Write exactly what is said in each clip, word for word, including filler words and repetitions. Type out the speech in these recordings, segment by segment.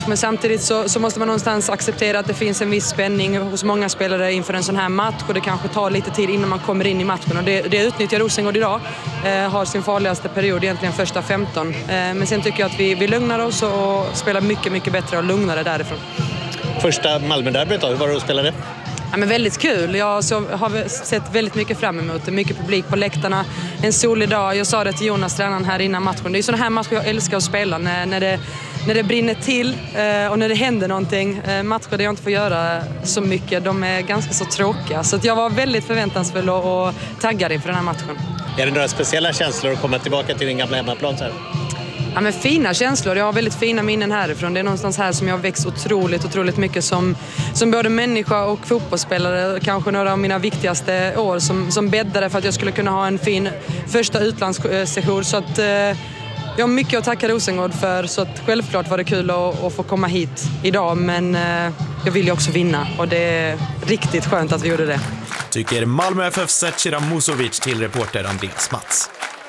Men samtidigt så, så måste man någonstans acceptera att det finns en viss spänning hos många spelare inför en sån här match. Och det kanske tar lite tid innan man kommer in i matchen. Och det, det utnyttjar Rosengård idag. Eh, har sin farligaste period, egentligen första femton. Eh, men sen tycker jag att vi, vi lugnar oss och spelar mycket, mycket bättre och lugnare därifrån. Första Malmö-derbyt då, hur var det att spela det? Ja, men väldigt kul. Jag så, har sett väldigt mycket fram emot det. Mycket publik på läktarna. En solig dag. Jag sa det till Jonas, tränaren, här innan matchen. Det är sådana här matcher jag älskar att spela. När, när, det, när det brinner till eh, och när det händer någonting. Eh, matcher där jag inte får göra så mycket. De är ganska så tråkiga. Så att jag var väldigt förväntansfull och, och taggad inför den här matchen. Är det några speciella känslor att komma tillbaka till din gamla hemmaplan så här? Ja, men fina känslor. Jag har väldigt fina minnen härifrån. Det är någonstans här som jag har växt otroligt, otroligt mycket som, som både människa och fotbollsspelare. Kanske några av mina viktigaste år som, som bäddade för att jag skulle kunna ha en fin första utlandssession. Så att, eh, jag har mycket att tacka Rosengård för. Så att självklart var det kul att, att få komma hit idag. Men eh, jag vill ju också vinna och det är riktigt skönt att vi gjorde det. Tycker Malmö F F:s Zecira Musovic till reporter Andreas Mats.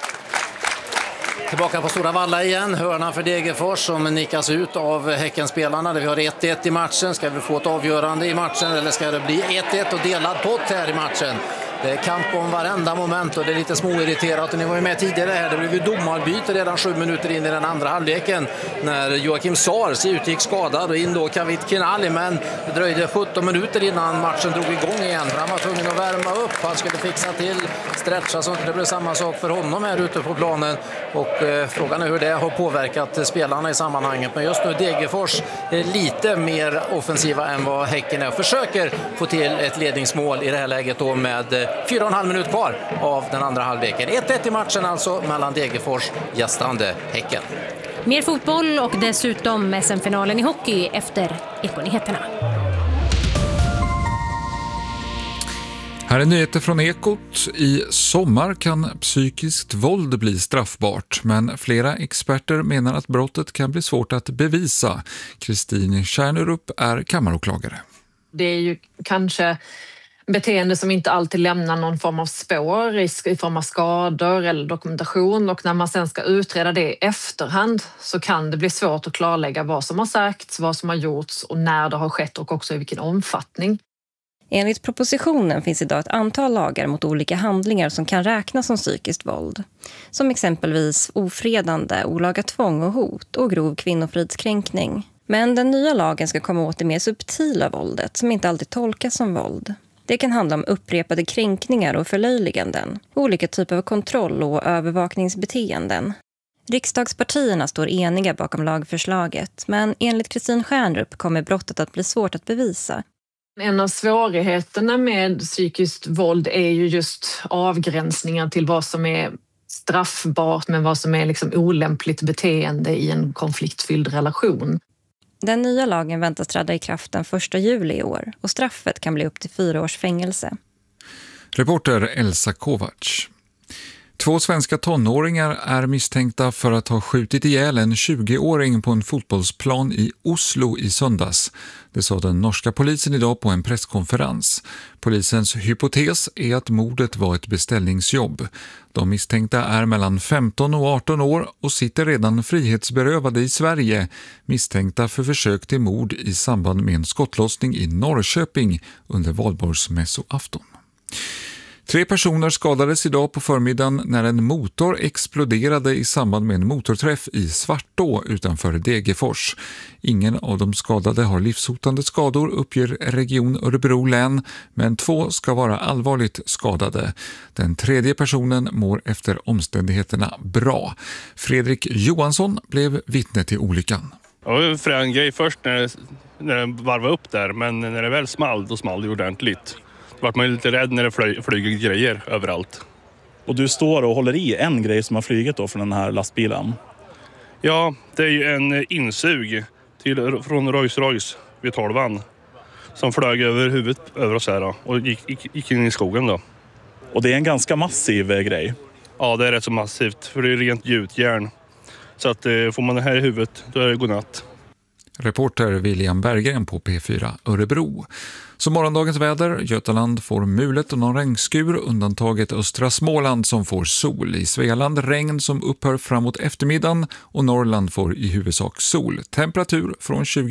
Tillbaka på Stora Valla igen, hörna för Degerfors som nickas ut av Häckenspelarna. Där vi har ett ett i matchen. Ska vi få ett avgörande i matchen eller ska det bli ett ett och delad pott här i matchen? Det är kamp om varenda moment och det är lite småirriterat. Och ni var ju med tidigare här. Det blev ju domarbyte redan sju minuter in i den andra halvleken när Joakim Sars utgick skadad och in då Kavit Kinali. Men det dröjde sjutton minuter innan matchen drog igång igen. Han var tvungen att värma upp. Han skulle fixa till, stretcha så att det blev samma sak för honom här ute på planen. Och eh, frågan är hur det har påverkat spelarna i sammanhanget. Men just nu Degerfors är lite mer offensiva än vad Häcken är. Och försöker få till ett ledningsmål i det här läget då med eh, fyra och en halv minut kvar av den andra halvleken. ett ett i matchen alltså mellan Degerfors gästande Häcken. Mer fotboll och dessutom S M-finalen i hockey efter Ekonyheterna. Här är nyheter från Ekot. I sommar kan psykiskt våld bli straffbart, men flera experter menar att brottet kan bli svårt att bevisa. Kristin Kärnerup är kammaråklagare. Det är ju kanske beteende som inte alltid lämnar någon form av spår, risk i form av skador eller dokumentation, och när man sen ska utreda det i efterhand så kan det bli svårt att klarlägga vad som har sagts, vad som har gjorts och när det har skett och också i vilken omfattning. Enligt propositionen finns idag ett antal lagar mot olika handlingar som kan räknas som psykiskt våld. Som exempelvis ofredande, olaga tvång och hot och grov kvinnofridskränkning. Men den nya lagen ska komma åt det mer subtila våldet som inte alltid tolkas som våld. Det kan handla om upprepade kränkningar och förlöjliganden, olika typer av kontroll- och övervakningsbeteenden. Riksdagspartierna står eniga bakom lagförslaget, men enligt Kristin Stjärnrup kommer brottet att bli svårt att bevisa. En av svårigheterna med psykiskt våld är ju just avgränsningar till vad som är straffbart men vad som är liksom olämpligt beteende i en konfliktfylld relation. Den nya lagen väntas träda i kraft den första juli i år och straffet kan bli upp till fyra års fängelse. Reporter Elsa Kovacs. Två svenska tonåringar är misstänkta för att ha skjutit ihjäl en tjugoåring på en fotbollsplan i Oslo i söndags. Det sa den norska polisen idag på en presskonferens. Polisens hypotes är att mordet var ett beställningsjobb. De misstänkta är mellan femton och arton år och sitter redan frihetsberövade i Sverige, misstänkta för försök till mord i samband med en skottlossning i Norrköping under valborgsmässoafton. Tre personer skadades idag på förmiddagen när en motor exploderade i samband med en motorträff i Svartå utanför Degerfors. Ingen av de skadade har livshotande skador, uppger Region Örebro län, men två ska vara allvarligt skadade. Den tredje personen mår efter omständigheterna bra. Fredrik Johansson blev vittne till olyckan. Det var en frän grej först när det, när det varvade upp där, men när det väl small, då small det ordentligt. Vart man lite rädd när det fly, flyger grejer överallt. Och du står och håller i en grej som har flugit då från den här lastbilen? Ja, det är ju en insug till, från Rolls Royce vid tolvan som flög över huvudet över oss här och gick, gick, gick in i skogen då. Och det är en ganska massiv grej? Ja, det är rätt så massivt för det är rent gjutjärn. Så att får man det här i huvudet, då är det godnatt. Reporter William Berggren på P fyra Örebro. Så morgondagens väder, Götaland får mulet och någon regnskur, undantaget östra Småland som får sol. I Svealand regn som upphör framåt eftermiddagen och Norrland får i huvudsak sol. Temperatur från tjugo